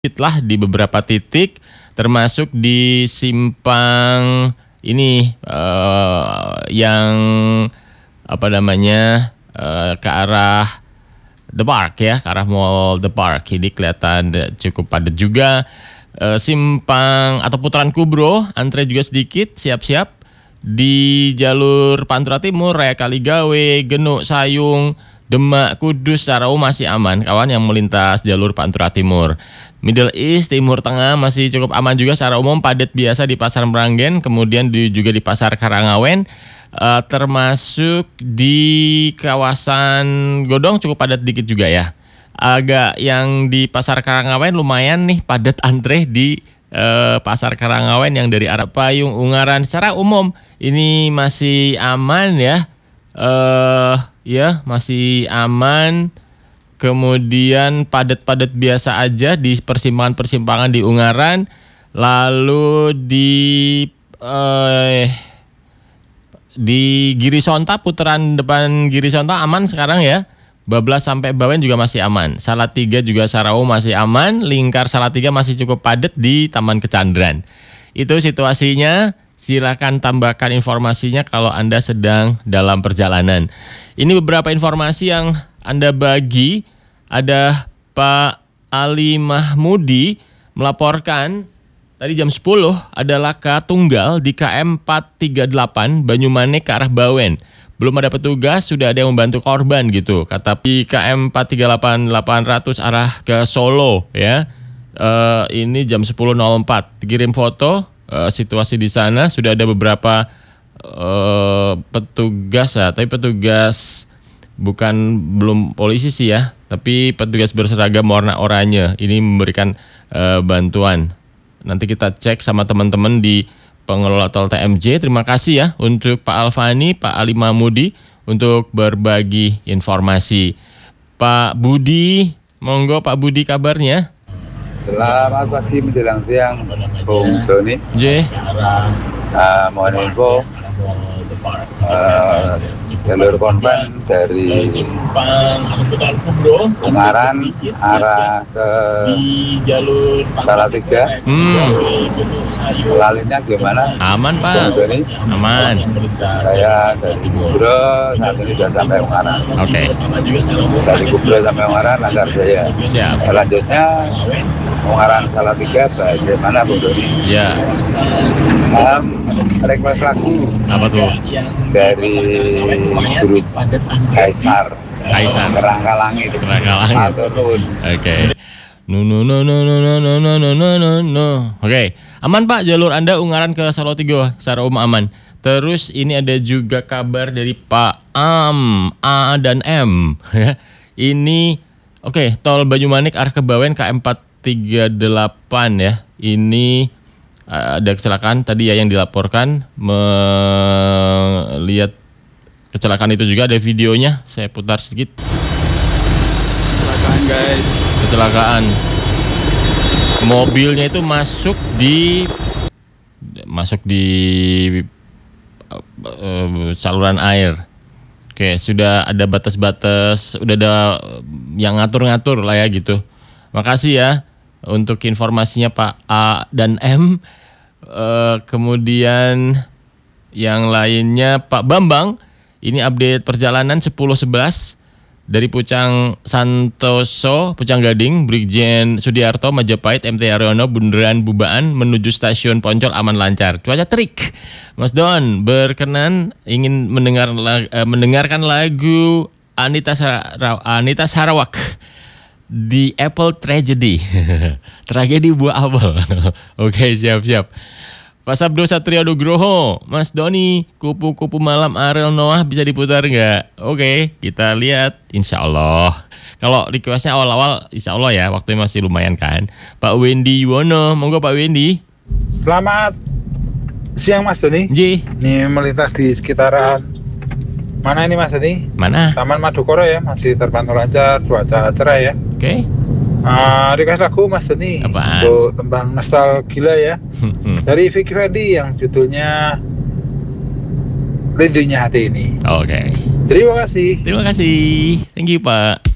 lah di beberapa titik, termasuk di simpang ini yang apa namanya ke arah The Park ya, ke arah Mall The Park. Ini kelihatan cukup padat juga. Simpang atau putaran Kubro, antre juga sedikit, siap-siap. Di jalur Pantura Timur, Raya Kaligawe, Genuk, Sayung, Demak, Kudus, secara umum masih aman kawan yang melintas jalur Pantura Timur. Middle East, Timur Tengah masih cukup aman juga secara umum, padat biasa di Pasar Meranggen, kemudian juga di Pasar Karangawen, termasuk di kawasan Godong cukup padat dikit juga ya. Agak yang di Pasar Karangawen lumayan nih padat antre di Pasar Karangawen yang dari arah Payung, Ungaran. Secara umum ini masih aman ya. Ya masih aman. Kemudian padat-padat biasa aja di persimpangan-persimpangan di Ungaran. Lalu di Girisonta, putaran depan Girisonta aman sekarang ya. Bablas sampai Bawen juga masih aman. Salatiga juga Sarau masih aman. Lingkar Salatiga masih cukup padat di Taman Kecandran. Itu situasinya. Silakan tambahkan informasinya kalau Anda sedang dalam perjalanan. Ini beberapa informasi yang Anda bagi. Ada Pak Ali Mahmudi melaporkan tadi jam 10 ada laka tunggal di KM 438 Banyumanik ke arah Bawen. Belum ada petugas, sudah ada yang membantu korban gitu. Kata di KM 438 800 arah ke Solo ya. Ini jam 10.04. Kirim foto situasi di sana, sudah ada beberapa petugas ya, tapi petugas belum polisi sih ya, tapi petugas berseragam warna oranye ini memberikan bantuan. Nanti kita cek sama teman-teman di pengelola tol TMJ. Terima kasih ya untuk Pak Alfani, Pak Ali Mahmudi untuk berbagi informasi. Pak Budi, monggo Pak Budi kabarnya. Selamat pagi menjelang siang, Bung Doni. Mohon info jalur korban dari Ungaran arah ke Salatiga. Lalinnya gimana? Aman Pak. Aman. Saya dari Kubro saat ini sudah sampai Ungaran. Oke. Dari Kubro sampai Ungaran lancar saya. Siap. Selanjutnya Ungaran Salatiga bagaimana Bung Doni? Ya. Request lagu. Apa tuh? Dari grup Kaisar. Kerangka Langit. Aturun. Oke. No. Oke. Aman Pak, jalur Anda Ungaran ke Salatiga secara umum aman. Terus ini ada juga kabar dari Pak A dan M. Ini oke, tol Banyumanik arah ke Bawen KM 438 ya. Ini ada kecelakaan tadi ya yang dilaporkan, melihat kecelakaan itu juga ada videonya, saya putar sedikit. Kecelakaan guys. Kecelakaan. Mobilnya itu masuk di saluran air. Oke, sudah ada batas-batas, udah ada yang ngatur-ngatur lah ya gitu. Makasih ya untuk informasinya Pak A dan M. Kemudian yang lainnya Pak Bambang, ini update perjalanan 10.11 dari Pucang Santoso, Pucang Gading, Brigjen Sudiarto, Majapahit, MT Haryono, Bundaran Bubaan menuju stasiun Poncol aman lancar. Cuaca terik. Mas Don berkenan ingin mendengarkan lagu Anita Sarawak, The Apple Tragedy. Tragedi buah apel. Oke, siap-siap. Pak Sabdo Satrio Nugroho, Mas Doni, kupu-kupu malam Ariel Noah bisa diputar nggak? Oke, kita lihat insya Allah. Kalau requestnya awal-awal insya Allah ya, waktunya masih lumayan kan. Pak Wendy Yuwono, monggo Pak Wendy. Selamat siang Mas Doni. Ji. Ini melintas di sekitaran mana ini Mas Doni? Mana? Taman Madukoro ya, masih terpantau lancar, cuaca cerah ya. Oke. Request lagu Mas Doni untuk tembang Nostalgia ya. Dari Vicky Fedi yang judulnya Rindunya Hati Ini. Oke. Terima kasih. Terima kasih. Thank you Pak.